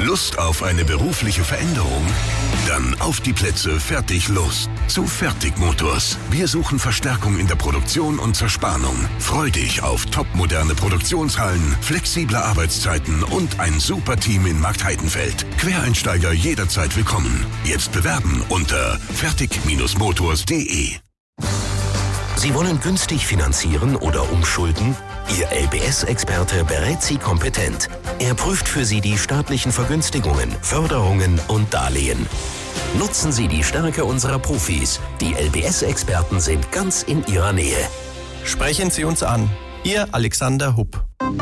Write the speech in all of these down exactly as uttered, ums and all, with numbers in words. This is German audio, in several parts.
Lust auf eine berufliche Veränderung? Dann auf die Plätze, fertig, los. Zu Fertig Motors. Wir suchen Verstärkung in der Produktion und Zerspannung. Freu dich auf topmoderne Produktionshallen, flexible Arbeitszeiten und ein super Team in Marktheidenfeld. Quereinsteiger jederzeit willkommen. Jetzt bewerben unter fertig Motors punkt de. Sie wollen günstig finanzieren oder umschulden? Ihr L B S-Experte berät Sie kompetent. Er prüft für Sie die staatlichen Vergünstigungen, Förderungen und Darlehen. Nutzen Sie die Stärke unserer Profis. Die L B S-Experten sind ganz in Ihrer Nähe. Sprechen Sie uns an. Ihr Alexander Hupp.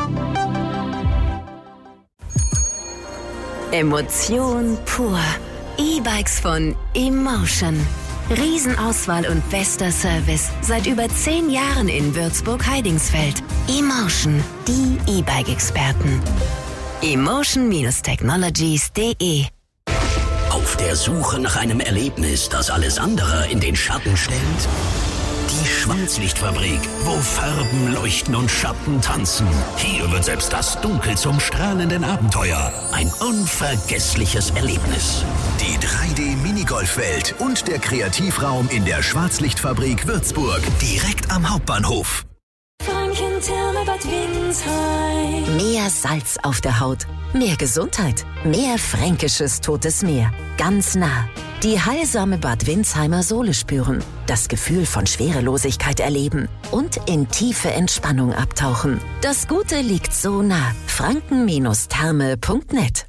Emotion pur. E-Bikes von Emotion. Riesenauswahl und bester Service. Seit über zehn Jahren in Würzburg-Heidingsfeld. Emotion, die E-Bike-Experten. emotion Technologies punkt de. Auf der Suche nach einem Erlebnis, das alles andere in den Schatten stellt? Die Schwarzlichtfabrik, wo Farben leuchten und Schatten tanzen. Hier wird selbst das Dunkel zum strahlenden Abenteuer. Ein unvergessliches Erlebnis. Die drei D-Minigolfwelt und der Kreativraum in der Schwarzlichtfabrik Würzburg. Direkt am Hauptbahnhof. Mehr Salz auf der Haut, mehr Gesundheit, mehr fränkisches Totes Meer. Ganz nah. Die heilsame Bad Windsheimer Sohle spüren, das Gefühl von Schwerelosigkeit erleben und in tiefe Entspannung abtauchen. Das Gute liegt so nah. franken Therme punkt net.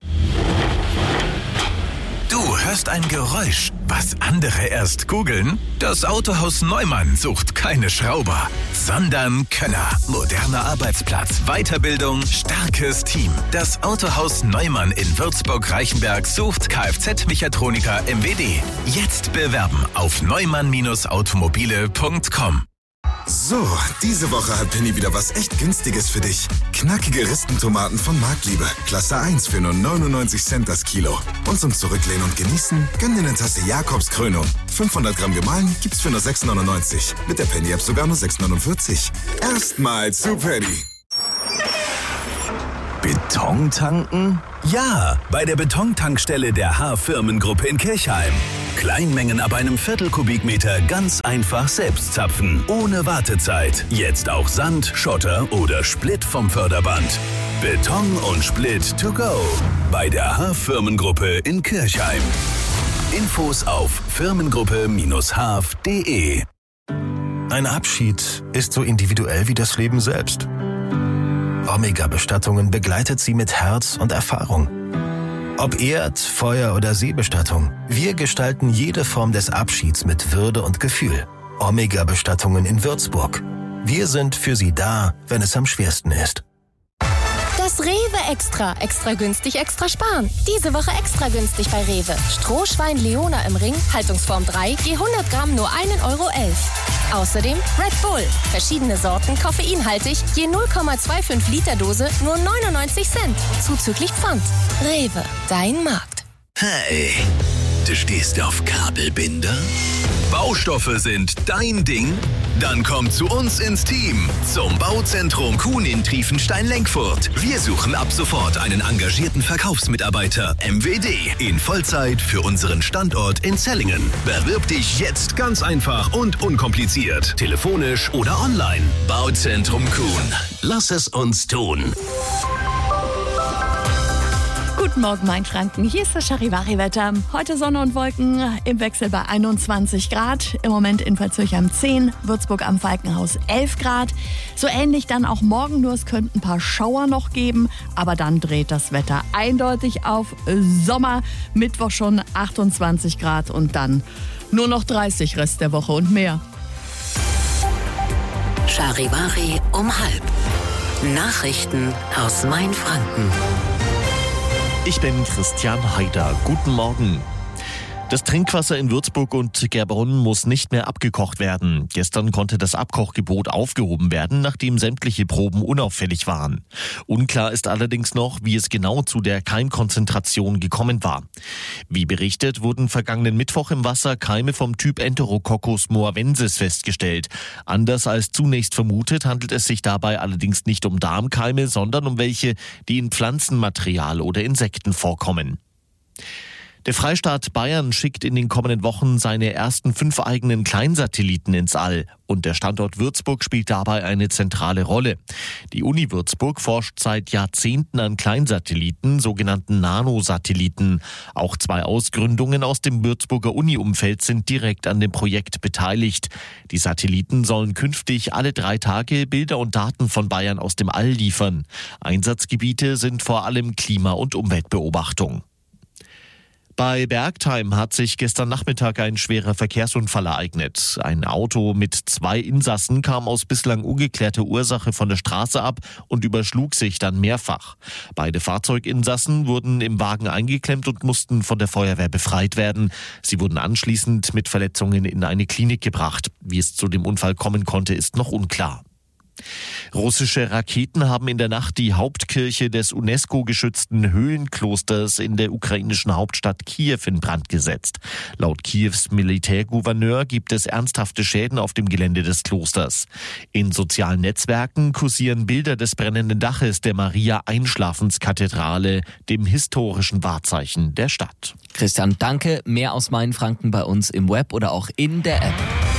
Du hörst ein Geräusch, was andere erst googeln? Das Autohaus Neumann sucht keine Schrauber, sondern Könner. Moderner Arbeitsplatz, Weiterbildung, starkes Team. Das Autohaus Neumann in Würzburg-Reichenberg sucht Kfz-Mechatroniker M W D. Jetzt bewerben auf neumann automobile punkt com. So, diese Woche hat Penny wieder was echt Günstiges für dich. Knackige Ristentomaten von Marktliebe. Klasse eins für nur neunundneunzig Cent das Kilo. Und zum Zurücklehnen und Genießen, gönn dir eine Tasse Jakobskrönung. fünfhundert Gramm gemahlen gibt's für nur sechs neunundneunzig. Mit der Penny-App sogar nur sechs neunundvierzig. Erstmal zu Penny. Beton tanken? Ja, bei der Betontankstelle der H-Firmengruppe in Kirchheim. Kleinmengen ab einem Viertel Kubikmeter ganz einfach selbst zapfen, ohne Wartezeit. Jetzt auch Sand, Schotter oder Split vom Förderband. Beton und Split to go. Bei der H-Firmengruppe in Kirchheim. Infos auf firmengruppe Bindestrich h punkt de. Ein Abschied ist so individuell wie das Leben selbst. Omega-Bestattungen begleitet sie mit Herz und Erfahrung. Ob Erd-, Feuer- oder Seebestattung, wir gestalten jede Form des Abschieds mit Würde und Gefühl. Omega-Bestattungen in Würzburg. Wir sind für Sie da, wenn es am schwersten ist. Das Rewe Extra. Extra günstig, extra sparen. Diese Woche extra günstig bei Rewe. Strohschwein Leona im Ring, Haltungsform drei, je hundert Gramm nur ein Euro elf. Außerdem Red Bull. Verschiedene Sorten, koffeinhaltig, je null Komma fünfundzwanzig Liter Dose, nur neunundneunzig Cent. Zuzüglich Pfand. Rewe, dein Markt. Hey, du stehst auf Kabelbinder? Baustoffe sind dein Ding? Dann komm zu uns ins Team, zum Bauzentrum Kuhn in Triefenstein-Lenkfurt. Wir suchen ab sofort einen engagierten Verkaufsmitarbeiter M W D in Vollzeit für unseren Standort in Zellingen. Bewirb dich jetzt ganz einfach und unkompliziert, telefonisch oder online. Bauzentrum Kuhn. Lass es uns tun. Guten Morgen, mein Franken. Hier ist das Charivari-Wetter. Heute Sonne und Wolken im Wechsel bei einundzwanzig Grad. Im Moment in Pfalzürchem zehn, Würzburg am Falkenhaus elf Grad. So ähnlich dann auch morgen, nur es könnten ein paar Schauer noch geben. Aber dann dreht das Wetter eindeutig auf Sommer. Mittwoch schon achtundzwanzig Grad und dann nur noch dreißig Rest der Woche und mehr. Charivari um halb. Nachrichten aus Mainfranken. Ich bin Christian Haider. Guten Morgen. Das Trinkwasser in Würzburg und Gerbrunn muss nicht mehr abgekocht werden. Gestern konnte das Abkochgebot aufgehoben werden, nachdem sämtliche Proben unauffällig waren. Unklar ist allerdings noch, wie es genau zu der Keimkonzentration gekommen war. Wie berichtet, wurden vergangenen Mittwoch im Wasser Keime vom Typ Enterococcus moavensis festgestellt. Anders als zunächst vermutet, handelt es sich dabei allerdings nicht um Darmkeime, sondern um welche, die in Pflanzenmaterial oder Insekten vorkommen. Der Freistaat Bayern schickt in den kommenden Wochen seine ersten fünf eigenen Kleinsatelliten ins All. Und der Standort Würzburg spielt dabei eine zentrale Rolle. Die Uni Würzburg forscht seit Jahrzehnten an Kleinsatelliten, sogenannten Nanosatelliten. Auch zwei Ausgründungen aus dem Würzburger Uni-Umfeld sind direkt an dem Projekt beteiligt. Die Satelliten sollen künftig alle drei Tage Bilder und Daten von Bayern aus dem All liefern. Einsatzgebiete sind vor allem Klima- und Umweltbeobachtung. Bei Bergtheim hat sich gestern Nachmittag ein schwerer Verkehrsunfall ereignet. Ein Auto mit zwei Insassen kam aus bislang ungeklärter Ursache von der Straße ab und überschlug sich dann mehrfach. Beide Fahrzeuginsassen wurden im Wagen eingeklemmt und mussten von der Feuerwehr befreit werden. Sie wurden anschließend mit Verletzungen in eine Klinik gebracht. Wie es zu dem Unfall kommen konnte, ist noch unklar. Russische Raketen haben in der Nacht die Hauptkirche des UNESCO-geschützten Höhlenklosters in der ukrainischen Hauptstadt Kiew in Brand gesetzt. Laut Kiews Militärgouverneur gibt es ernsthafte Schäden auf dem Gelände des Klosters. In sozialen Netzwerken kursieren Bilder des brennenden Daches der Maria-Einschlafens-Kathedrale, dem historischen Wahrzeichen der Stadt. Christian, danke. Mehr aus Mainfranken bei uns im Web oder auch in der App.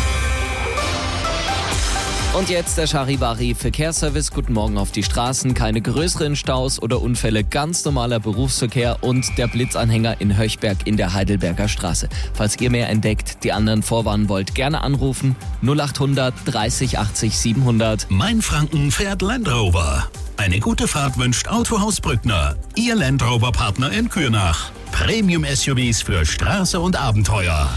Und jetzt der Charivari Verkehrsservice. Guten Morgen auf die Straßen. Keine größeren Staus oder Unfälle. Ganz normaler Berufsverkehr und der Blitzanhänger in Höchberg in der Heidelberger Straße. Falls ihr mehr entdeckt, die anderen vorwarnen wollt, gerne anrufen. null acht hundert dreißig achtzig siebenhundert. Mainfranken fährt Land Rover. Eine gute Fahrt wünscht Autohaus Brückner. Ihr Land Rover Partner in Kürnach. Premium-S U Vs für Straße und Abenteuer.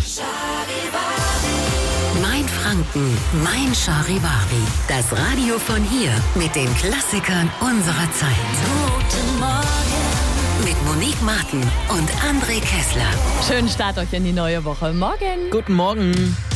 Mainfranken, mein Charivari. Das Radio von hier mit den Klassikern unserer Zeit. Guten Morgen. Mit Monique Martin und André Kessler. Schönen Start euch in die neue Woche. Morgen. Guten Morgen.